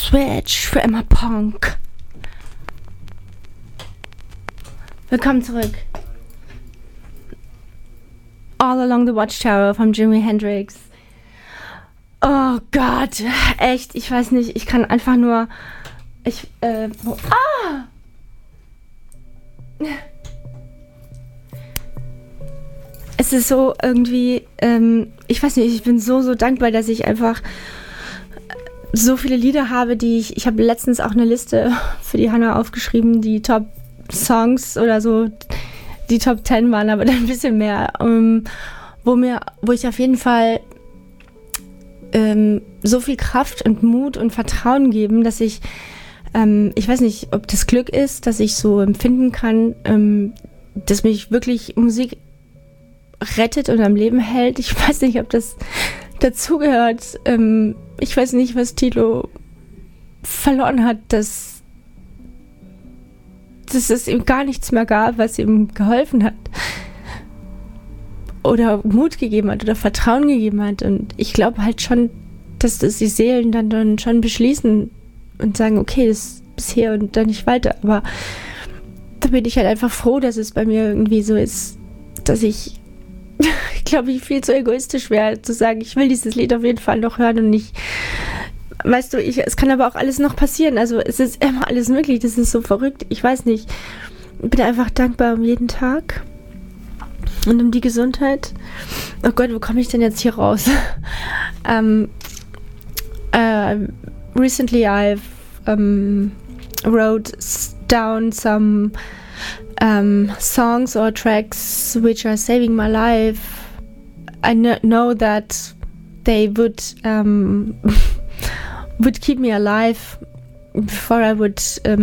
Switch für immer Punk. Willkommen zurück. All Along the Watchtower von Jimi Hendrix. Oh Gott, echt, ich weiß nicht, ich kann einfach nur... Es ist so irgendwie, ich weiß nicht, ich bin so dankbar, dass ich einfach so viele Lieder habe, die ich habe letztens auch eine Liste für die Hannah aufgeschrieben, die Top-Songs oder so, die Top 10 waren, aber dann ein bisschen mehr, wo ich auf jeden Fall so viel Kraft und Mut und Vertrauen geben, dass ich weiß nicht, ob das Glück ist, dass ich so empfinden kann, dass mich wirklich Musik rettet und am Leben hält. Ich weiß nicht, ob das dazugehört. Ich weiß nicht, was Thilo verloren hat, dass es ihm gar nichts mehr gab, was ihm geholfen hat. Oder Mut gegeben hat oder Vertrauen gegeben hat. Und ich glaube halt schon, dass das die Seelen dann schon beschließen und sagen, okay, das ist bis hier und dann nicht weiter. Aber da bin ich halt einfach froh, dass es bei mir irgendwie so ist, dass ich glaube, ich viel zu egoistisch wäre, zu sagen, ich will dieses Lied auf jeden Fall noch hören und nicht, weißt du, es kann aber auch alles noch passieren, also es ist immer alles möglich, das ist so verrückt, ich weiß nicht, ich bin einfach dankbar um jeden Tag und um die Gesundheit. Oh Gott, wo komme ich denn jetzt hier raus? Recently I've wrote down some songs or tracks which are saving my life. I know that they would keep me alive before I would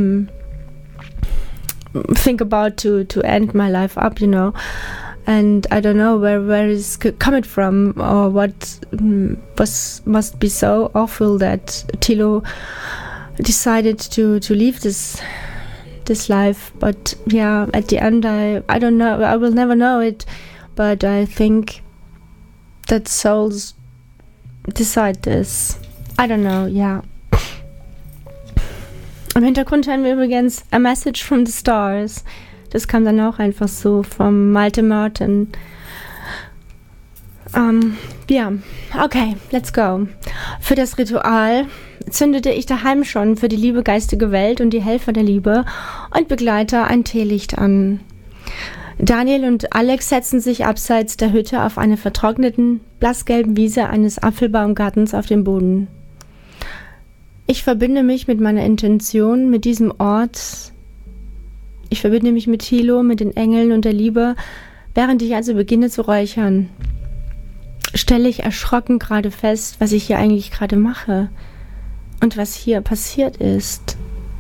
think about to end my life up, you know. And I don't know where it's coming from or what must be so awful that Thilo decided to leave this life, but yeah, at the end I don't know, I will never know it, but I think that souls decide this. I don't know, yeah. Im Hintergrund hören wir übrigens A Message from the Stars. Das kam dann auch einfach so vom Malte Martin. Ja, okay, let's go. Für das Ritual zündete ich daheim schon für die liebe geistige Welt und die Helfer der Liebe und Begleiter ein Teelicht an. Daniel und Alex setzten sich abseits der Hütte auf eine vertrockneten, blassgelben Wiese eines Apfelbaumgartens auf dem Boden. Ich verbinde mich mit meiner Intention, mit diesem Ort. Ich verbinde mich mit Thilo, mit den Engeln und der Liebe, während ich also beginne zu räuchern. Stelle ich erschrocken gerade fest, was ich hier eigentlich gerade mache und was hier passiert ist.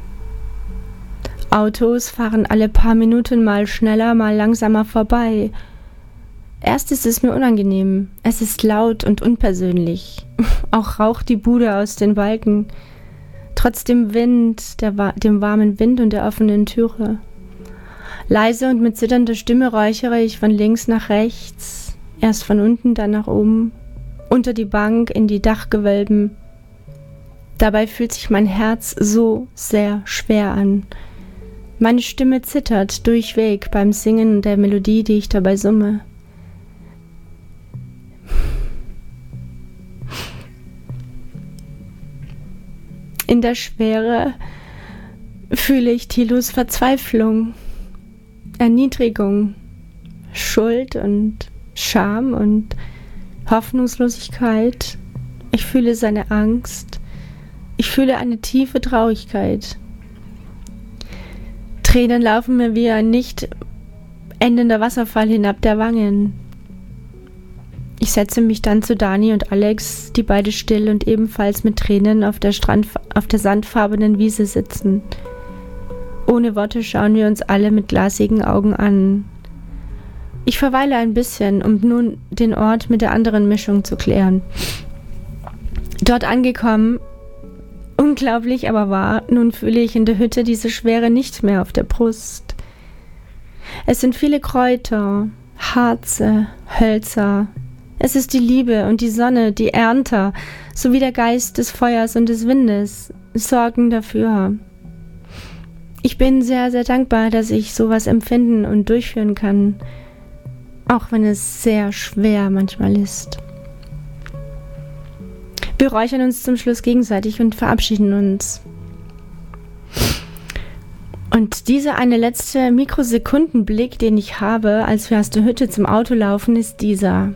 Autos fahren alle paar Minuten mal schneller, mal langsamer vorbei. Erst ist es mir unangenehm. Es ist laut und unpersönlich. Auch raucht die Bude aus den Balken. Trotz dem Wind, dem warmen Wind und der offenen Türe. Leise und mit zitternder Stimme räuchere ich von links nach rechts, erst von unten, dann nach oben, unter die Bank, in die Dachgewölben. Dabei fühlt sich mein Herz so sehr schwer an. Meine Stimme zittert durchweg beim Singen der Melodie, die ich dabei summe. In der Schwere fühle ich Thilos Verzweiflung, Erniedrigung, Schuld und Scham und Hoffnungslosigkeit. Ich fühle seine Angst. Ich fühle eine tiefe Traurigkeit. Tränen laufen mir wie ein nicht endender Wasserfall hinab der Wangen. Ich setze mich dann zu Dani und Alex, die beide still und ebenfalls mit Tränen auf der sandfarbenen Wiese sitzen. Ohne Worte schauen wir uns alle mit glasigen Augen an. Ich verweile ein bisschen, um nun den Ort mit der anderen Mischung zu klären. Dort angekommen, unglaublich aber wahr, nun fühle ich in der Hütte diese Schwere nicht mehr auf der Brust. Es sind viele Kräuter, Harze, Hölzer. Es ist die Liebe und die Sonne, die Ernter, sowie der Geist des Feuers und des Windes. sorgen dafür. Ich bin sehr, sehr dankbar, dass ich sowas empfinden und durchführen kann, auch wenn es sehr schwer manchmal ist. Wir räuchern uns zum Schluss gegenseitig und verabschieden uns. Und dieser eine letzte Mikrosekundenblick, den ich habe, als wir aus der Hütte zum Auto laufen, ist dieser.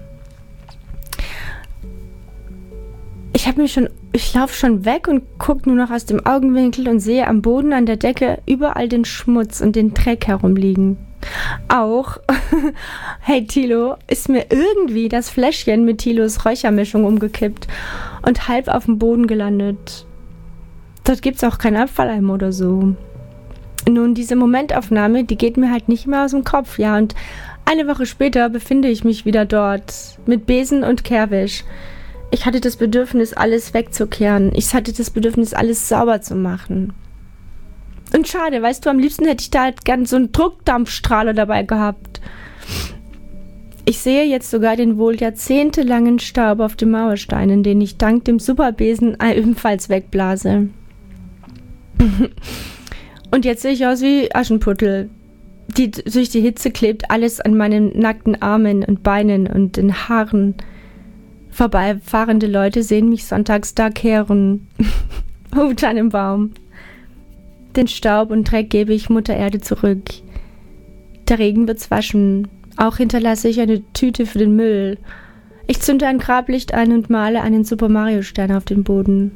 Ich laufe schon weg und gucke nur noch aus dem Augenwinkel und sehe am Boden, an der Decke überall den Schmutz und den Dreck herumliegen. Auch, hey Thilo, ist mir irgendwie das Fläschchen mit Thilos Räuchermischung umgekippt und halb auf dem Boden gelandet. Dort gibt's auch keinen Abfalleimer oder so. Nun, diese Momentaufnahme, die geht mir halt nicht mehr aus dem Kopf, ja, und eine Woche später befinde ich mich wieder dort, mit Besen und Kehrwisch. Ich hatte das Bedürfnis, alles wegzukehren. Ich hatte das Bedürfnis, alles sauber zu machen. Und schade, weißt du, am liebsten hätte ich da halt gern so einen Druckdampfstrahler dabei gehabt. Ich sehe jetzt sogar den wohl jahrzehntelangen Staub auf den Mauersteinen, den ich dank dem Superbesen ebenfalls wegblase. Und jetzt sehe ich aus wie Aschenputtel. Durch die Hitze klebt alles an meinen nackten Armen und Beinen und den Haaren. Vorbeifahrende Leute sehen mich sonntags da kehren. Hut an dem Baum. Den Staub und Dreck gebe ich Mutter Erde zurück. Der Regen wird's waschen. Auch hinterlasse ich eine Tüte für den Müll. Ich zünde ein Grablicht an und male einen Super Mario Stern auf den Boden.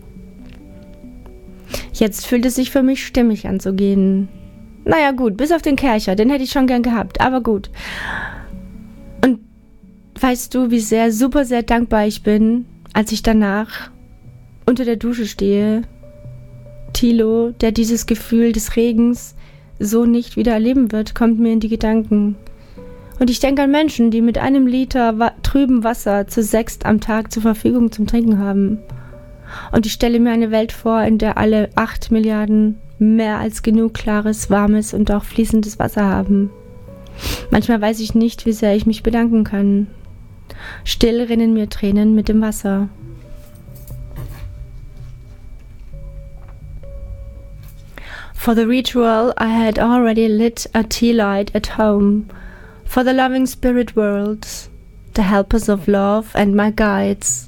Jetzt fühlt es sich für mich stimmig an zu gehen. Naja gut, bis auf den Kercher, den hätte ich schon gern gehabt, aber gut. Und weißt du, wie sehr dankbar ich bin, als ich danach unter der Dusche stehe? Thilo, der dieses Gefühl des Regens so nicht wieder erleben wird, kommt mir in die Gedanken. Und ich denke an Menschen, die mit 1 Liter trüben Wasser zu 6 am Tag zur Verfügung zum Trinken haben. Und ich stelle mir eine Welt vor, in der alle 8 Milliarden mehr als genug klares, warmes und auch fließendes Wasser haben. Manchmal weiß ich nicht, wie sehr ich mich bedanken kann. Still rinnen mir Tränen mit dem Wasser. For the ritual, I had already lit a tea light at home. For the loving spirit worlds, the helpers of love and my guides.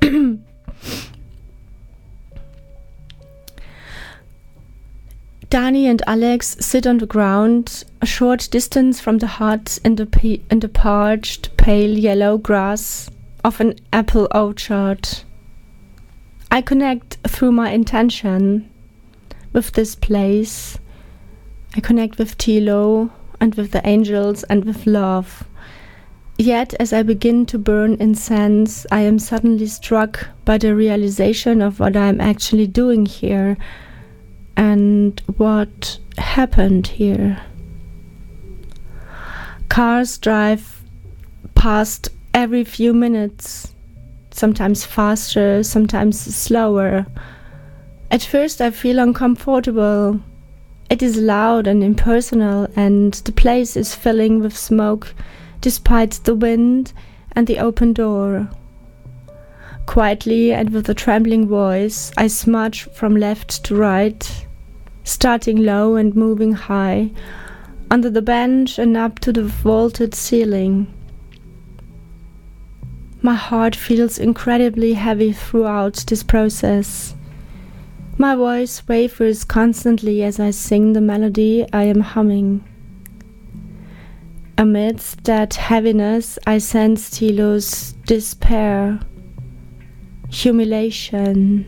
Dani and Alex sit on the ground, a short distance from the hut in the parched, pale yellow grass of an apple orchard. I connect through my intention with this place. I connect with Thilo and with the angels and with love. Yet, as I begin to burn incense, I am suddenly struck by the realization of what I am actually doing here and what happened here. Cars drive past every few minutes, sometimes faster, sometimes slower. At first I feel uncomfortable. It is loud and impersonal, and the place is filling with smoke despite the wind and the open door. Quietly and with a trembling voice, I smudge from left to right, starting low and moving high, under the bench and up to the vaulted ceiling. My heart feels incredibly heavy throughout this process. My voice wavers constantly as I sing the melody I am humming. Amidst that heaviness, I sense Thilo's despair, humiliation,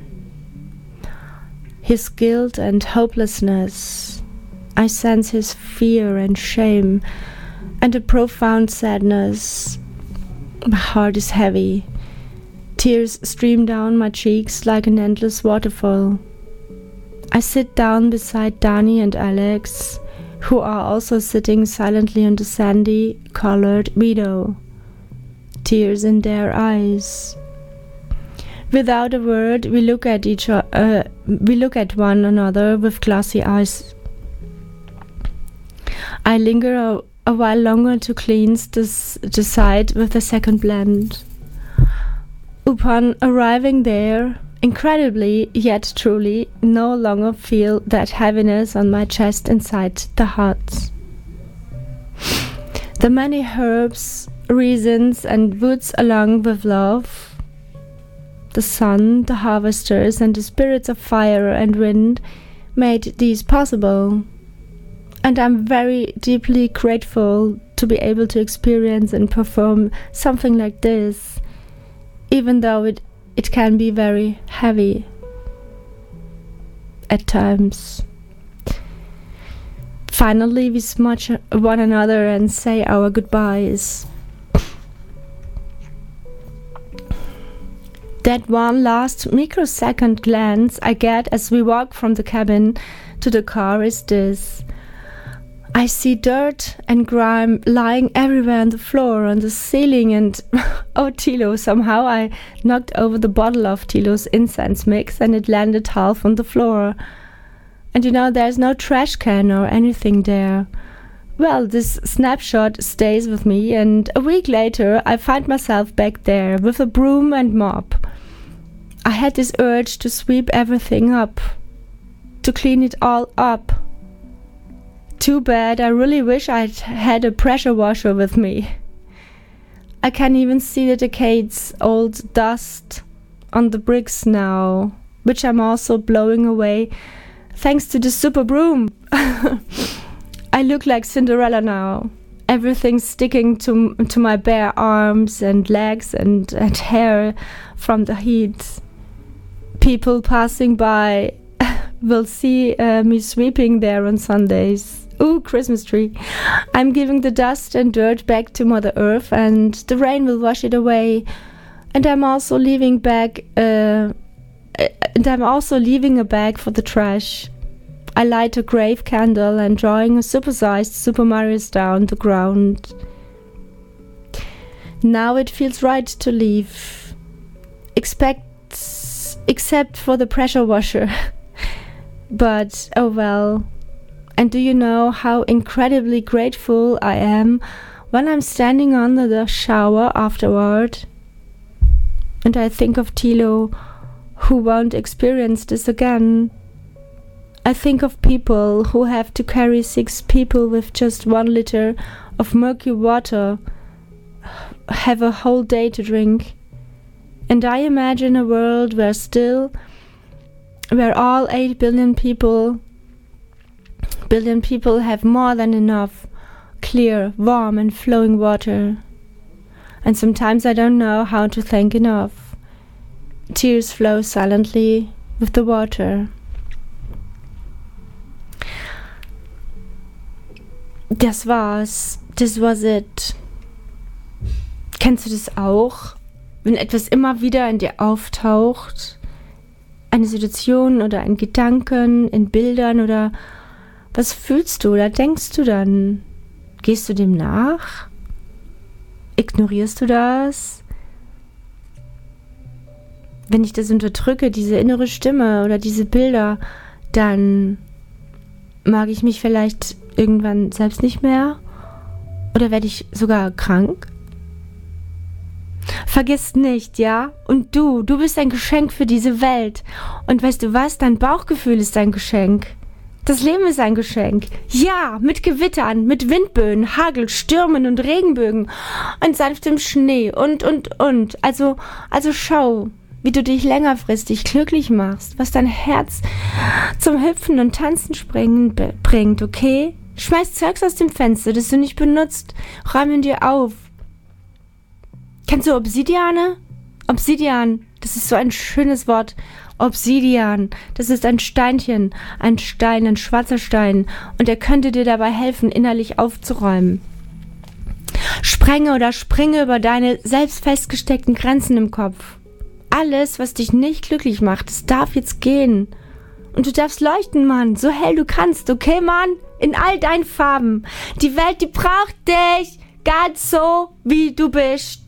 his guilt and hopelessness. I sense his fear and shame and a profound sadness. My heart is heavy. Tears stream down my cheeks like an endless waterfall. I sit down beside Dani and Alex, who are also sitting silently on the sandy, colored meadow, tears in their eyes. Without a word, we look at one another with glassy eyes. I linger a while longer to cleanse the side with the second blend. Upon arriving there, incredibly, yet truly, no longer feel that heaviness on my chest inside the hut. The many herbs, reasons, and woods along with love, the sun, the harvesters, and the spirits of fire and wind made these possible. And I'm very deeply grateful to be able to experience and perform something like this, even though it can be very heavy at times. Finally, we smudge one another and say our goodbyes. That one last microsecond glance I get as we walk from the cabin to the car is this. I see dirt and grime lying everywhere on the floor, on the ceiling, and oh, Thilo, somehow I knocked over the bottle of Thilo's incense mix and it landed half on the floor. And there's no trash can or anything there. Well, this snapshot stays with me, and a week later I find myself back there with a broom and mop. I had this urge to sweep everything up, to clean it all up. Too bad, I really wish I'd had a pressure washer with me. I can even see the decades-old dust on the bricks now, which I'm also blowing away thanks to the super broom. I look like Cinderella now. Everything's sticking to my bare arms and legs and hair from the heat. People passing by will see me sweeping there on Sundays. Ooh, Christmas tree. I'm giving the dust and dirt back to Mother Earth, and the rain will wash it away. And I'm also leaving a bag for the trash. I light a grave candle and drawing a supersized Super Mario star on the ground. Now it feels right to leave. Except for the pressure washer. But, oh well. And do you know how incredibly grateful I am when I'm standing under the shower afterward? And I think of Thilo, who won't experience this again. I think of people who have to carry 6 people with just 1 liter of murky water, have a whole day to drink. And I imagine a world where all 8 billion people have more than enough clear, warm and flowing water. And sometimes I don't know how to thank enough. Tears flow silently with the water. Das war's. Das was it. Kennst du das auch? Wenn etwas immer wieder in dir auftaucht, eine Situation oder ein Gedanken in Bildern, oder was fühlst du oder denkst du dann? Gehst du dem nach? Ignorierst du das? Wenn ich das unterdrücke, diese innere Stimme oder diese Bilder, dann mag ich mich vielleicht irgendwann selbst nicht mehr? Oder werde ich sogar krank? Vergiss nicht, ja? Und du bist ein Geschenk für diese Welt. Und weißt du was? Dein Bauchgefühl ist ein Geschenk. Das Leben ist ein Geschenk. Ja, mit Gewittern, mit Windböen, Hagel, Stürmen und Regenbögen und sanftem Schnee und. Also schau, wie du dich längerfristig glücklich machst, was dein Herz zum Hüpfen und Tanzen bringt, okay? Schmeiß Zeugs aus dem Fenster, das du nicht benutzt. Räum ihn dir auf. Kennst du Obsidiane? Obsidian, das ist so ein schönes Wort. Obsidian, das ist ein Steinchen, ein Stein, ein schwarzer Stein. Und er könnte dir dabei helfen, innerlich aufzuräumen. Sprenge oder springe über deine selbst festgesteckten Grenzen im Kopf. Alles, was dich nicht glücklich macht, es darf jetzt gehen. Und du darfst leuchten, Mann, so hell du kannst, okay, Mann? In all deinen Farben. Die Welt, die braucht dich, ganz so, wie du bist.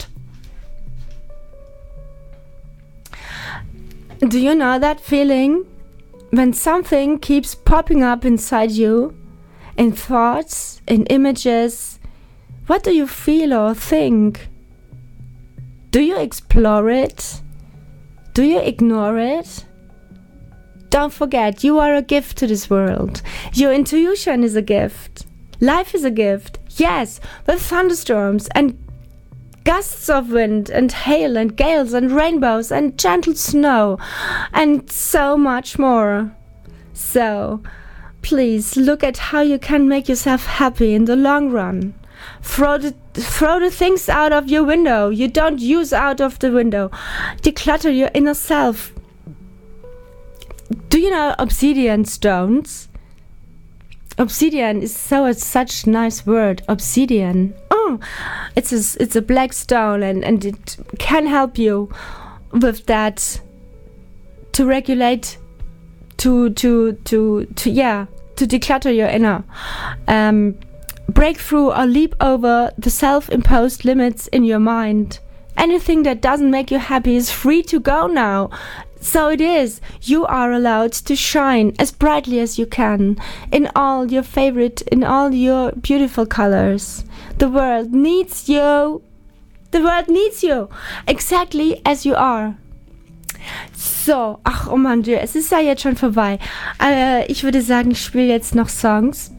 Do you know that feeling? When something keeps popping up inside you, in thoughts, in images, what do you feel or think? Do you explore it? Do you ignore it? Don't forget, you are a gift to this world. Your intuition is a gift. Life is a gift. Yes, with thunderstorms and gusts of wind and hail and gales and rainbows and gentle snow and so much more. So, please look at how you can make yourself happy in the long run. Throw the things out of your window you don't use out of the window. Declutter your inner self. Do you know obsidian stones? Obsidian is such a nice word. Obsidian. Oh, it's a black stone and it can help you with that to regulate, to declutter your inner. Break through or leap over the self-imposed limits in your mind. Anything that doesn't make you happy is free to go now. So it is. You are allowed to shine as brightly as you can in all your beautiful colors. The world needs you. The world needs you. Exactly as you are. So, ach oh Mann, es ist ja jetzt schon vorbei. Ich würde sagen, ich spiele jetzt noch Songs.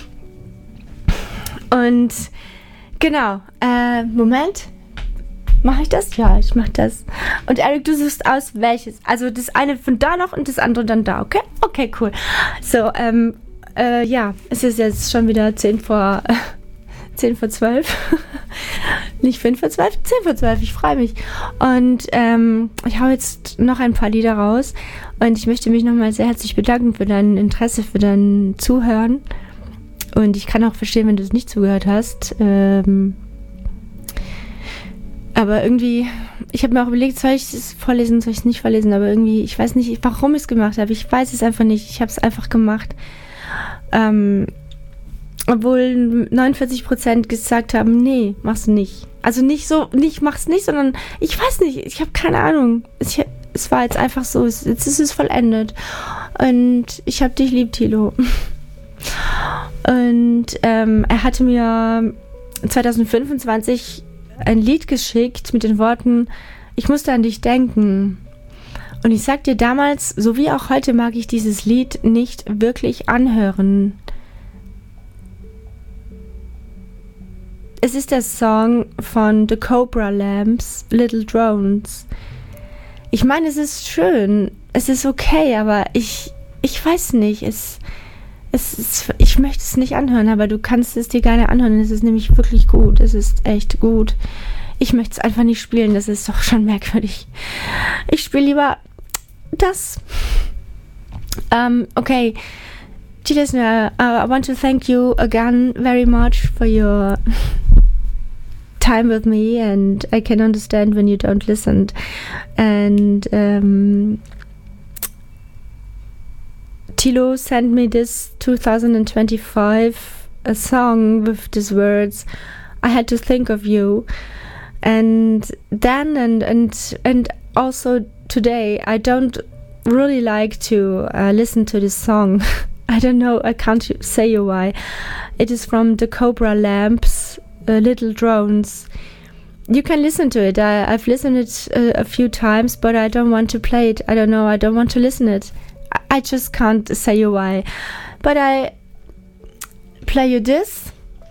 Und genau, Moment. Mache ich das? Ja, ich mache das. Und Eric, du suchst aus, welches. Also das eine von da noch und das andere dann da, okay? Okay, cool. So, ja, es ist jetzt schon wieder 10 vor 12. Nicht 5 vor 12, 10 vor 12, ich freue mich. Und ich hau jetzt noch ein paar Lieder raus. Und ich möchte mich nochmal sehr herzlich bedanken für dein Interesse, für dein Zuhören. Und ich kann auch verstehen, wenn du es nicht zugehört hast. Aber irgendwie, ich habe mir auch überlegt, soll ich es vorlesen, soll ich es nicht vorlesen, aber irgendwie, ich weiß nicht, warum ich es gemacht habe. Ich weiß es einfach nicht. Ich habe es einfach gemacht. Obwohl 49% gesagt haben, nee, mach's nicht. Also nicht so, nicht mach's nicht, sondern ich weiß nicht, ich habe keine Ahnung. Es war jetzt einfach so, jetzt ist es vollendet. Und ich hab dich lieb, Thilo. Und er hatte mir 2025 ein Lied geschickt mit den Worten, ich musste an dich denken. Und ich sag dir, damals, so wie auch heute, mag ich dieses Lied nicht wirklich anhören. Es ist der Song von The Cobra Lamps, Little Drones. Ich meine, es ist schön, es ist okay, aber ich weiß nicht, ich möchte es nicht anhören, aber du kannst es dir gerne anhören. Es ist nämlich wirklich gut. Es ist echt gut. Ich möchte es einfach nicht spielen. Das ist doch schon merkwürdig. Ich spiele lieber das. Okay. Dear listener, I want to thank you again very much for your time with me, and I can understand when you don't listen. And Thilo sent me this 2025 a song with these words, I had to think of you. And then and also today I don't really like to listen to this song. I don't know, I can't say you why. It is from the Cobra Lamps, Little Drones. You can listen to it. I've listened it a few times, but I don't want to play it. I don't know, I don't want to listen it. I just can't say you why. But I play you this.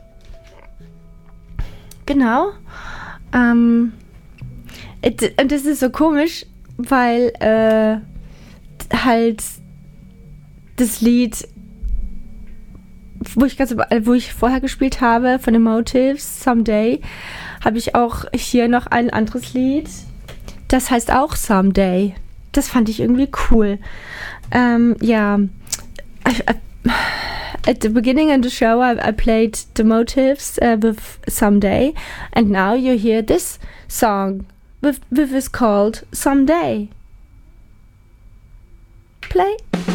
Genau. Und das ist so komisch, weil halt das Lied, wo ich vorher gespielt habe, von den Motives, Someday, habe ich auch hier noch ein anderes Lied. Das heißt auch Someday. Das fand ich irgendwie cool. Yeah. At the beginning of the show, I played the Motives with Someday, and now you hear this song with is called Someday. Play.